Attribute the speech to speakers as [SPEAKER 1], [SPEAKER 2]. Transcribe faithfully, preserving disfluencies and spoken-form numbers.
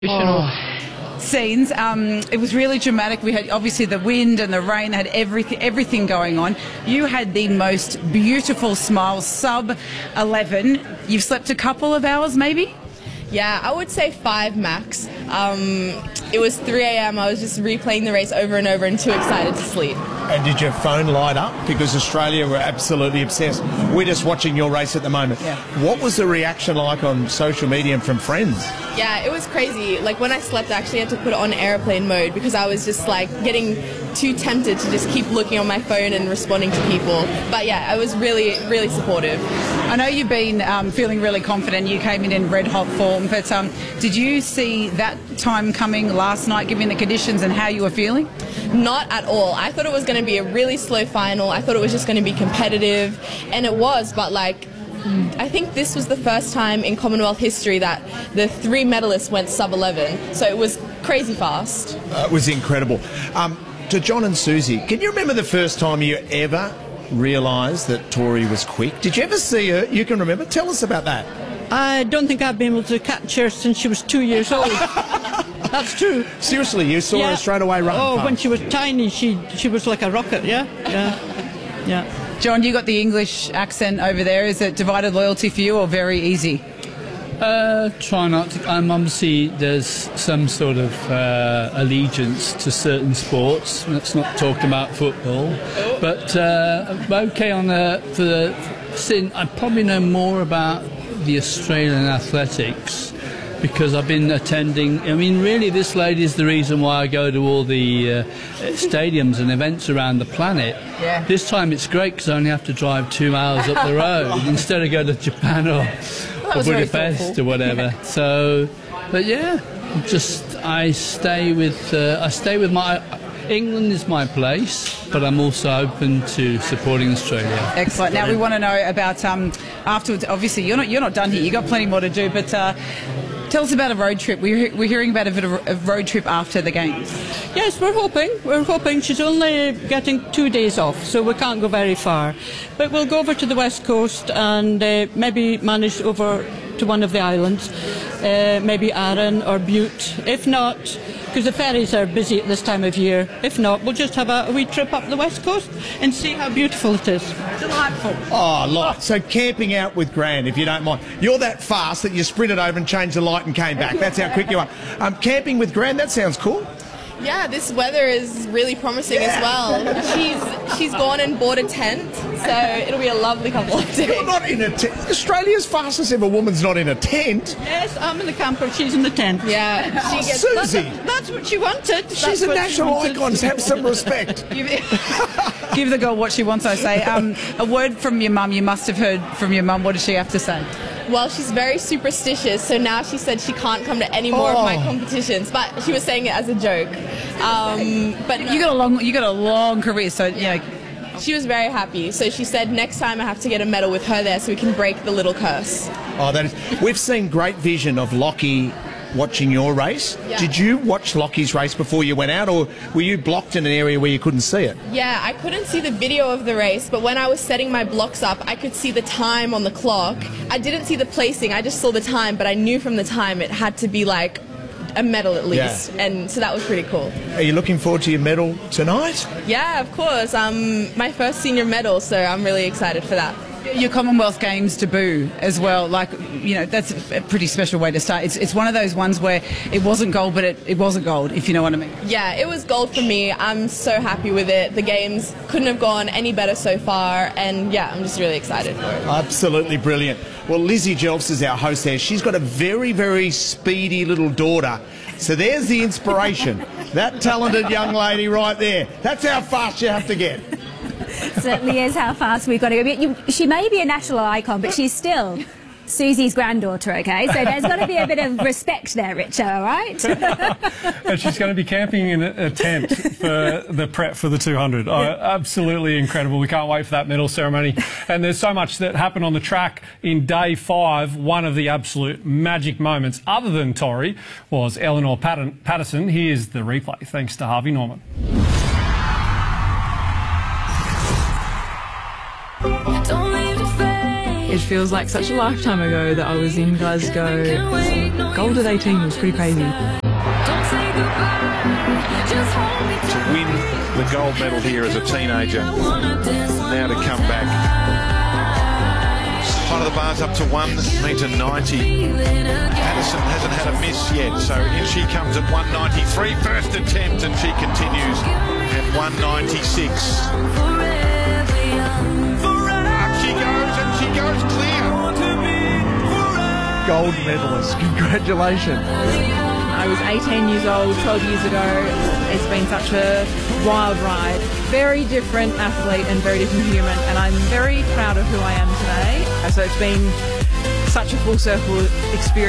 [SPEAKER 1] Oh. Scenes. Um, it was really dramatic. We had obviously the wind and the rain, had everything, everything going on. You had the most beautiful smile, sub eleven. You've slept a couple of hours, maybe?
[SPEAKER 2] Yeah, I would say five max. Um, it was three A M I was just replaying the race over and over and too excited to sleep.
[SPEAKER 3] And did your phone light up? Because Australia were absolutely obsessed. We're just watching your race at the moment.
[SPEAKER 1] Yeah.
[SPEAKER 3] What was the reaction like on social media and from friends?
[SPEAKER 2] Yeah, it was crazy. Like when I slept, I actually had to put it on airplane mode because I was just like getting too tempted to just keep looking on my phone and responding to people. But yeah, I was really, really supportive.
[SPEAKER 1] I know you've been um, feeling really confident. You came in in red hot form, but um, did you see that time coming last night, given the conditions and how you were feeling?
[SPEAKER 2] Not at all. I thought it was going to be a really slow final. I thought it was just going to be competitive, and it was, but like I think this was the first time in Commonwealth history that the three medalists went sub eleven, so it was crazy fast.
[SPEAKER 3] Uh, it was incredible. Um, to John and Susie, can you remember the first time you ever realised that Tori was quick? Did you ever see her? You can remember? Tell us about that.
[SPEAKER 4] I don't think I've been able to catch her since she was two years old. That's true.
[SPEAKER 3] Seriously, you saw
[SPEAKER 4] yeah.
[SPEAKER 3] her straight away run?
[SPEAKER 4] Oh,
[SPEAKER 3] fast.
[SPEAKER 4] when she was tiny, she she was like a rocket, yeah? Yeah. Yeah.
[SPEAKER 1] John, you got the English accent over there. Is it divided loyalty for you or very easy?
[SPEAKER 5] Uh, try not to. Um, obviously, there's some sort of uh, allegiance to certain sports. Let's not talk about football. But uh, okay, on the for the sin, I probably know more about the Australian athletics because I've been attending. I mean, really, this lady is the reason why I go to all the uh, stadiums and events around the planet.
[SPEAKER 1] Yeah.
[SPEAKER 5] This time it's great because I only have to drive two hours up the road instead of go to Japan or, or Budapest or whatever. So, but yeah, just I stay with uh, I stay with my. England is my place, but I'm also open to supporting Australia.
[SPEAKER 1] Excellent. Now we want to know about um, afterwards. Obviously, you're not you're not done here. You've got plenty more to do. But uh, tell us about a road trip. We're we're hearing about a bit of a road trip after the games.
[SPEAKER 4] Yes, we're hoping. We're hoping. She's only getting two days off, so we can't go very far. But we'll go over to the west coast and uh, maybe manage over to one of the islands, uh, maybe Arran or Bute. If not, because the ferries are busy at this time of year. If not, we'll just have a, a wee trip up the west coast and see how beautiful it is.
[SPEAKER 1] Delightful.
[SPEAKER 3] Oh, light. So camping out with Gran, if you don't mind. You're that fast that you sprinted over and changed the light and came back. That's how quick you are. Um, camping with Gran, that sounds cool.
[SPEAKER 2] Yeah, this weather is really promising
[SPEAKER 3] yeah.
[SPEAKER 2] as well. She's she's gone and bought a tent, so it'll be a lovely couple of days.
[SPEAKER 3] You're not in a tent. Australia's fastest ever woman's not in a tent.
[SPEAKER 4] Yes, I'm in the camper, she's in the tent.
[SPEAKER 2] Yeah, she
[SPEAKER 3] oh,
[SPEAKER 2] gets,
[SPEAKER 3] Susie.
[SPEAKER 4] That's, that's what she wanted.
[SPEAKER 3] She's
[SPEAKER 4] that's
[SPEAKER 3] a
[SPEAKER 4] what
[SPEAKER 3] national icon. Have some respect.
[SPEAKER 1] Give the girl what she wants, I say. Um, a word from your mum. You must have heard from your mum. What does she have to say?
[SPEAKER 2] Well, she's very superstitious, so now she said she can't come to any more
[SPEAKER 3] oh.
[SPEAKER 2] of my competitions, but she was saying it as a joke. Um, but
[SPEAKER 1] you got a long, you got a long career, so you know.
[SPEAKER 2] She was very happy, so she said next time I have to get a medal with her there so we can break the little curse.
[SPEAKER 3] Oh, that is. We've seen great vision of Lockie watching your race.
[SPEAKER 2] Yeah.
[SPEAKER 3] Did you watch Lockie's race before you went out, or were you blocked in an area where you couldn't see it?
[SPEAKER 2] Yeah, I couldn't see the video of the race, but when I was setting my blocks up, I could see the time on the clock. I didn't see the placing, I just saw the time, but I knew from the time it had to be like a medal at least,
[SPEAKER 3] yeah.
[SPEAKER 2] and so that was pretty cool.
[SPEAKER 3] Are you looking forward to your medal tonight?
[SPEAKER 2] Yeah, of course. Um, my first senior medal, so I'm really excited for that.
[SPEAKER 1] Your Commonwealth Games debut as well, like, you know, that's a pretty special way to start. It's, it's one of those ones where it wasn't gold, but it, it wasn't gold, if you know what I mean.
[SPEAKER 2] Yeah, it was gold for me. I'm so happy with it. The games couldn't have gone any better so far, and yeah, I'm just really excited for it.
[SPEAKER 3] Absolutely brilliant. Well, Lizzie Jelfs is our host there. She's got a very, very speedy little daughter. So there's the inspiration. That talented young lady right there. That's how fast you have to get.
[SPEAKER 6] Certainly is how fast we've got to go. You, she may be a national icon, but she's still Susie's granddaughter, okay? So there's got to be a bit of respect there, Richard, all right?
[SPEAKER 7] And she's going to be camping in a, a tent for the prep for the two hundred. Oh, absolutely incredible. We can't wait for that medal ceremony. And there's so much that happened on the track in day five. One of the absolute magic moments, other than Tori, was Eleanor Patterson. Here's the replay, thanks to Harvey Norman.
[SPEAKER 8] Don't leave it fade. It feels like such a lifetime ago that I was in Glasgow. Gold at eighteen was pretty crazy.
[SPEAKER 9] To win the gold medal here as a teenager, now to come back. Height of the bar's up to one metre ninety. Addison hasn't had a miss yet, so in she comes at one ninety-three. First attempt, and she continues at one ninety-six. Up she goes, and she goes clear.
[SPEAKER 3] Gold medalist, congratulations.
[SPEAKER 8] I was eighteen years old twelve years ago. It's been such a wild ride. Very different athlete and very different human, and I'm very proud of who I am today. So it's been such a full circle experience.